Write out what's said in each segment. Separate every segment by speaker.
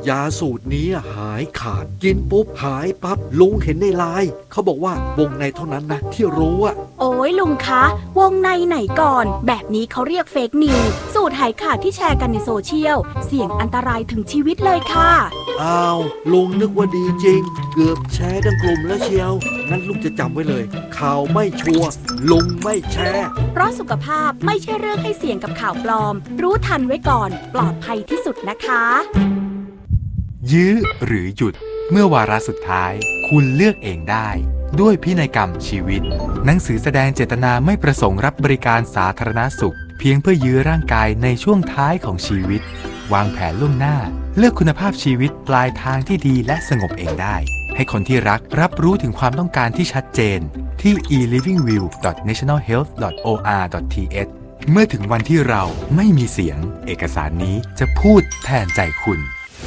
Speaker 1: ยาสูตรนี้หายขาดกินปุ๊บหายปั๊บลุงเห็นในไลน์เขาบอกว่าวงในเท่านั้นนะที่รู้อะ
Speaker 2: โอ้ยลุงคะวงในไหนก่อนแบบนี้เขาเรียกเฟกนิวสูตรหายขาดที่แชร์กันในโซเชียลเสี่ยงอันตรายถึงชีวิตเลยค่ะ
Speaker 1: อ้าวลุงนึกว่าดีจริงเกือบแชร์กันกลุ่มแล้วเชียวงั้นลุงจะจำไว้เลยข่าวไม่ชัวร์ลุงไม่แชร์
Speaker 2: เพราะสุขภาพไม่ใช่เรื่องให้เสี่ยงกับข่าวปลอมรู้ทันไว้ก่อนปลอดภัยที่สุดนะคะ
Speaker 3: ยื้อหรือหยุดเมื่อวาระสุดท้ายคุณเลือกเองได้ด้วยพินัยกรรมชีวิตหนังสือแสดงเจตนาไม่ประสงค์รับบริการสาธารณสุขเพียงเพื่อยื้อร่างกายในช่วงท้ายของชีวิตวางแผนล่วงหน้าเลือกคุณภาพชีวิตปลายทางที่ดีและสงบเองได้ให้คนที่รักรับรู้ถึงความต้องการที่ชัดเจนที่ e-livingwill.nationalhealth.or.th เมื่อถึงวันที่เราไม่มีเสียงเอกสารนี้จะพูดแทนใจคุณ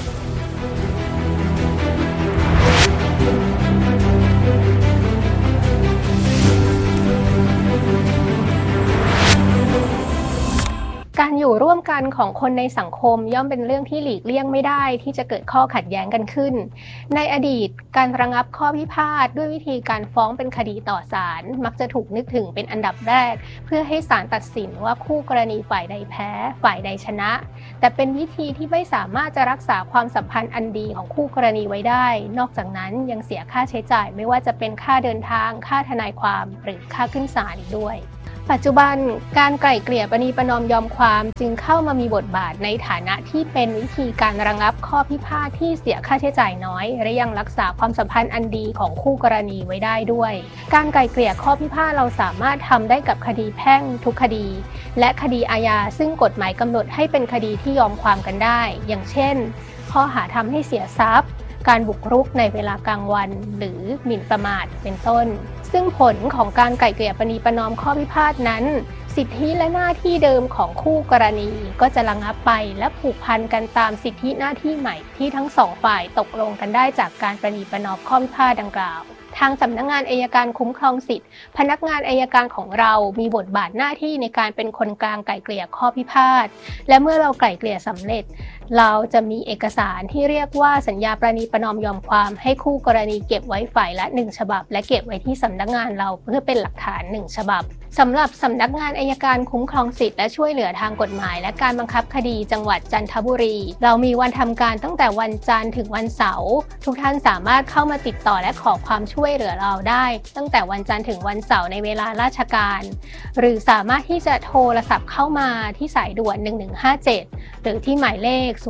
Speaker 4: การอยู่ร่วมกันของคนในสังคมย่อมเป็นเรื่องที่หลีกเลี่ยงไม่ได้ที่จะเกิดข้อขัดแย้งกันขึ้นในอดีตการระงับข้อพิพาทด้วยวิธีการฟ้องเป็นคดีต่อศาลมักจะถูกนึกถึงเป็นอันดับแรกเพื่อให้ศาลตัดสินว่าคู่กรณีฝ่ายใดแพ้ฝ่ายใดชนะแต่เป็นวิธีที่ไม่สามารถจะรักษาความสัมพันธ์อันดีของคู่กรณีไว้ได้นอกจากนั้นยังเสียค่าใช้จ่ายไม่ว่าจะเป็นค่าเดินทางค่าทนายความหรือค่าขึ้นศาลอีกด้วยปัจจุบันการไกล่เกลี่ยประนีประนอมยอมความจึงเข้ามามีบทบาทในฐานะที่เป็นวิธีการระงับข้อพิพาทที่เสียค่าใช้จ่ายน้อยและยังรักษาความสัมพันธ์อันดีของคู่กรณีไว้ได้ด้วยการไกล่เกลี่ยข้อพิพาทเราสามารถทำได้กับคดีแพ่งทุกคดีและคดีอาญาซึ่งกฎหมายกำหนดให้เป็นคดีที่ยอมความกันได้อย่างเช่นข้อหาทำให้เสียทรัพย์การบุกรุกในเวลากลางวันหรือหมิ่นประมาทเป็นต้นซึ่งผลของการไกล่เกลี่ยประนีประนอมข้อพิพาทนั้นสิทธิและหน้าที่เดิมของคู่กรณีก็จะระงับไปและผูกพันกันตามสิทธิหน้าที่ใหม่ที่ทั้งสองฝ่ายตกลงกันได้จากการประนีประนอมข้อพิพาทดังกล่าวทางสำนักงานอัยการคุ้มครองสิทธิพนักงานอัยการของเรามีบทบาทหน้าที่ในการเป็นคนกลางไกล่เกลี่ยข้อพิพาทและเมื่อเราไกล่เกลี่ยสำเร็จเราจะมีเอกสารที่เรียกว่าสัญญาประนีประนอมยอมความให้คู่กรณีเก็บไว้ฝ่ายละ1ฉบับและเก็บไว้ที่สำนักงานเราเพื่อเป็นหลักฐาน1ฉบับสำหรับสำนักงานอัยการคุ้มครองสิทธิและช่วยเหลือทางกฎหมายและการบังคับคดีจังหวัดจันทบุรีเรามีวันทำการตั้งแต่วันจันทร์ถึงวันเสาร์ทุกท่านสามารถเข้ามาติดต่อและขอความช่วยเหลือเราได้ตั้งแต่วันจันทร์ถึงวันเสาร์ในเวลาราชการหรือสามารถที่จะโทรศัพท์เข้ามาที่สายด่วน1157หรือที่หมายเลข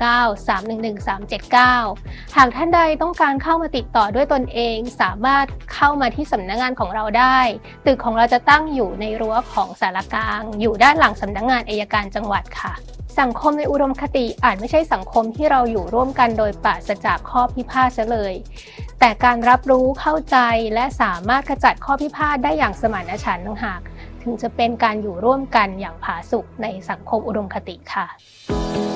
Speaker 4: 039-311-379หากท่านใดต้องการเข้ามาติดต่อด้วยตนเองสามารถเข้ามาที่สำนักงานของเราได้ตึกของเราจะตั้งอยู่ในรั้วของศาลากลางอยู่ด้านหลังสำนักงานอัยการจังหวัดค่ะสังคมในอุดมคติอาจไม่ใช่สังคมที่เราอยู่ร่วมกันโดยปราศจากข้อพิพาทเลยแต่การรับรู้เข้าใจและสามารถขจัดข้อพิพาทได้อย่างสมานฉันท์ต่างหากถึงจะเป็นการอยู่ร่วมกันอย่างผาสุกในสังคมอุดมคติค่ะ